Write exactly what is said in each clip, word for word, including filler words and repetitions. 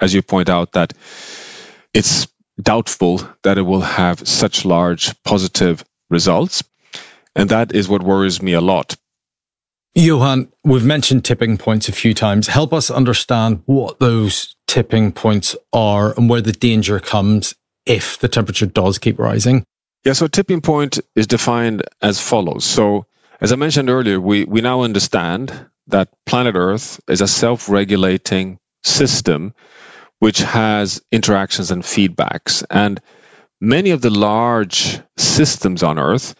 as you point out, that it's doubtful that it will have such large positive results. And that is what worries me a lot. Johan, we've mentioned tipping points a few times. Help us understand what those tipping points are and where the danger comes if the temperature does keep rising. Yeah, so tipping point is defined as follows. So, as I mentioned earlier, we, we now understand that planet Earth is a self-regulating system which has interactions and feedbacks. And many of the large systems on Earth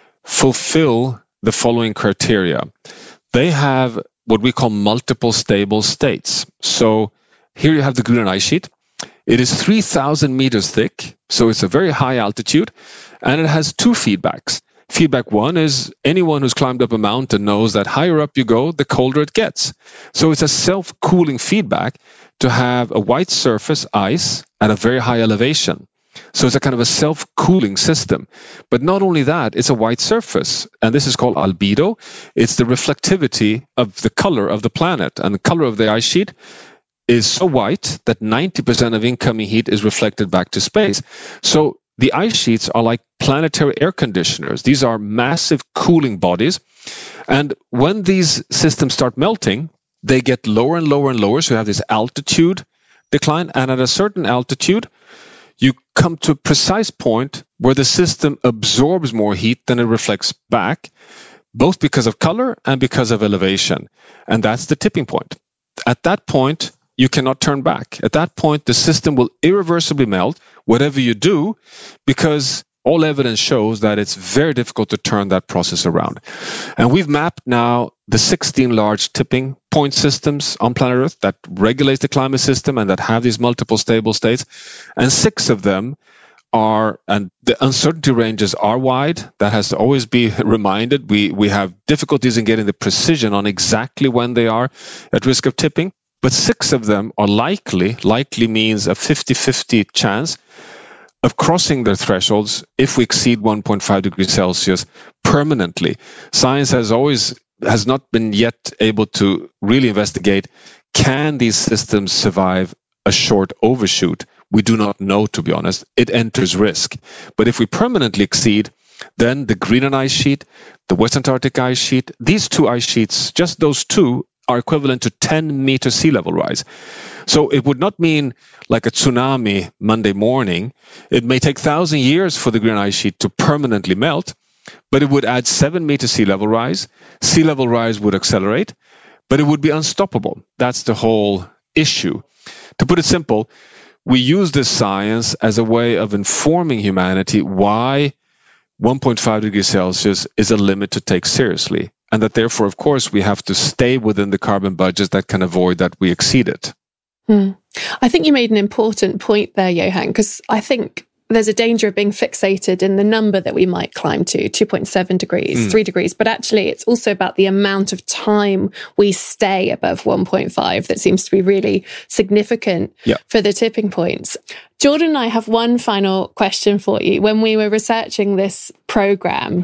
fulfill the following criteria. They have what we call multiple stable states. So here you have the Greenland ice sheet. It is three thousand meters thick, so it's a very high altitude, and it has two feedbacks. Feedback one is anyone who's climbed up a mountain knows that higher up you go, the colder it gets. So it's a self-cooling feedback to have a white surface, ice, at a very high elevation. So it's a kind of a self-cooling system. But not only that, it's a white surface, and this is called albedo. It's the reflectivity of the color of the planet, and the color of the ice sheet is so white that ninety percent of incoming heat is reflected back to space. So the ice sheets are like planetary air conditioners. These are massive cooling bodies. And when these systems start melting, they get lower and lower and lower. So you have this altitude decline. And at a certain altitude, you come to a precise point where the system absorbs more heat than it reflects back, both because of color and because of elevation. And that's the tipping point. At that point, you cannot turn back. At that point, the system will irreversibly melt, whatever you do, because all evidence shows that it's very difficult to turn that process around. And we've mapped now the sixteen large tipping point systems on planet Earth that regulate the climate system and that have these multiple stable states. And six of them are, and the uncertainty ranges are wide. That has to always be reminded. We, we have difficulties in getting the precision on exactly when they are at risk of tipping. But six of them are likely, likely means a fifty-fifty chance of crossing their thresholds if we exceed one point five degrees Celsius permanently. Science has always, has not been yet able to really investigate, can these systems survive a short overshoot? We do not know, to be honest. It enters risk. But if we permanently exceed, then the Greenland ice sheet, the West Antarctic ice sheet, these two ice sheets, just those two, are equivalent to ten meter sea level rise. So it would not mean like a tsunami Monday morning. It may take thousand years for the Greenland ice sheet to permanently melt, but it would add seven meter sea level rise. Sea level rise would accelerate, but it would be unstoppable. That's the whole issue. To put it simple, we use this science as a way of informing humanity why one point five degrees Celsius is a limit to take seriously. And that therefore, of course, we have to stay within the carbon budget that can avoid that we exceed it. Hmm. I think you made an important point there, Johan, because I think there's a danger of being fixated in the number that we might climb to, two point seven degrees, mm. three degrees. But actually, it's also about the amount of time we stay above one point five that seems to be really significant yeah. for the tipping points. Jordan and I have one final question for you. When we were researching this program,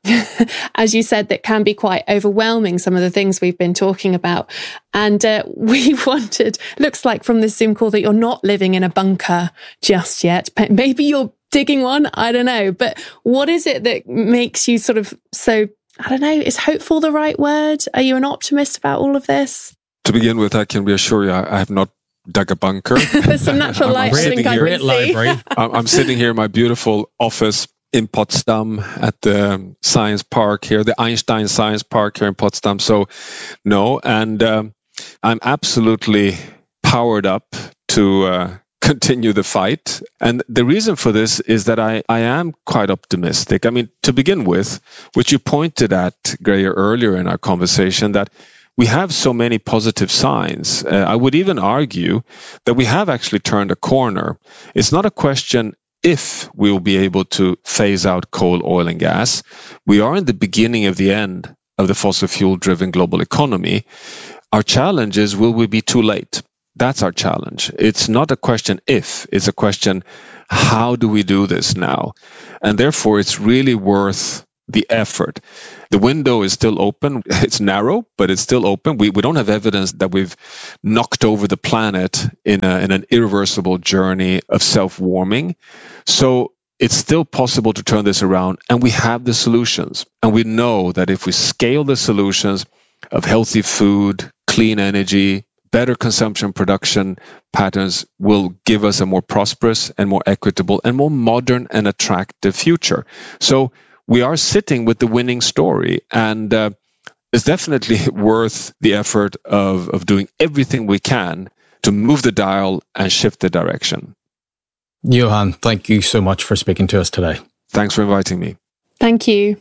as you said, that can be quite overwhelming, some of the things we've been talking about. And uh, we wanted, looks like from this Zoom call that you're not living in a bunker just yet. Maybe you're digging one, I don't know. But what is it that makes you sort of so, I don't know, is hopeful the right word? Are you an optimist about all of this? To begin with, I can reassure you, I have not dug a bunker. There's some natural light. I think I can see. I'm sitting here in my beautiful office in Potsdam at the science park here, the Einstein Science Park here in Potsdam. So, no, and um, I'm absolutely powered up to uh, continue the fight. And the reason for this is that I, I am quite optimistic. I mean, to begin with, which you pointed at, Greyer, earlier in our conversation, that we have so many positive signs. Uh, I would even argue that we have actually turned a corner. It's not a question if we will be able to phase out coal, oil, and gas. We are in the beginning of the end of the fossil fuel-driven global economy. Our challenge is, will we be too late? That's our challenge. It's not a question if, it's a question, how do we do this now? And therefore, it's really worth the effort. The window is still open. It's narrow, but it's still open. We we don't have evidence that we've knocked over the planet in a, in an irreversible journey of self-warming. So it's still possible to turn this around, and we have the solutions. And we know that if we scale the solutions of healthy food, clean energy, better consumption production patterns will give us a more prosperous and more equitable and more modern and attractive future. So we are sitting with the winning story, and uh, it's definitely worth the effort of, of doing everything we can to move the dial and shift the direction. Johan, thank you so much for speaking to us today. Thanks for inviting me. Thank you.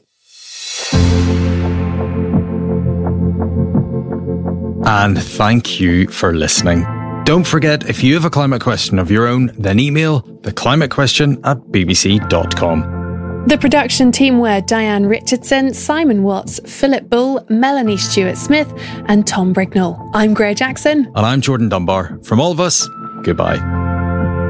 And thank you for listening. Don't forget, if you have a climate question of your own, then email theclimatequestion at b b c dot com. The production team were Diane Richardson, Simon Watts, Philip Bull, Melanie Stewart-Smith and Tom Brignall. I'm Greer Jackson. And I'm Jordan Dunbar. From all of us, goodbye.